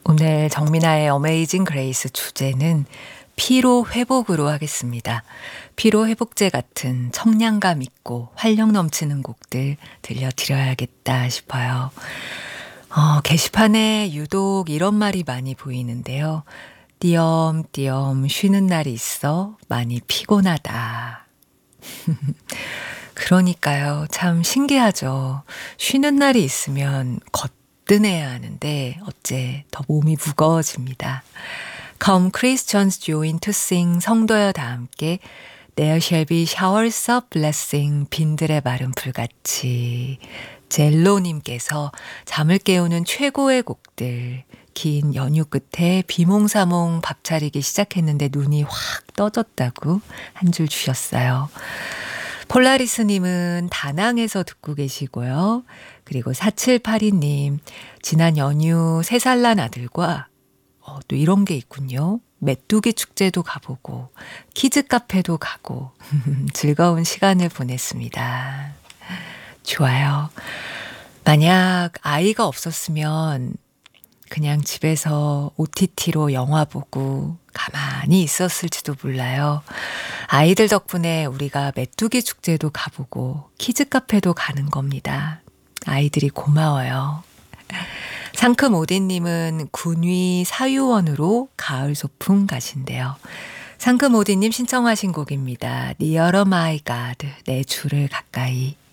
오늘 정민아의 어메이징 그레이스 주제는 피로 회복으로 하겠습니다. 피로 회복제 같은 청량감 있고 활력 넘치는 곡들 들려드려야겠다 싶어요. 게시판에 유독 이런 말이 많이 보이는데요. 띄엄띄엄 쉬는 날이 있어 많이 피곤하다. 그러니까요. 참 신기하죠. 쉬는 날이 있으면 거뜬해야 하는데 어째 더 몸이 무거워집니다. Come Christians join to sing 성도여 다 함께 There shall be showers of blessing 빈들의 마른 불같이 젤로님께서 잠을 깨우는 최고의 곡들 긴 연휴 끝에 비몽사몽 밥 차리기 시작했는데 눈이 확 떠졌다고 한 줄 주셨어요. 폴라리스님은 다낭에서 듣고 계시고요. 그리고 4782님, 지난 연휴 3살 난 아들과 또 이런 게 있군요. 메뚜기 축제도 가보고 키즈 카페도 가고 즐거운 시간을 보냈습니다. 좋아요. 만약 아이가 없었으면 그냥 집에서 OTT로 영화 보고 가만히 있었을지도 몰라요. 아이들 덕분에 우리가 메뚜기 축제도 가보고 키즈 카페도 가는 겁니다. 아이들이 고마워요. 상큼 오디님은 군위 사유원으로 가을 소풍 가신대요. 상큼 오디님 신청하신 곡입니다. Nearer My God, 내 주를 가까이.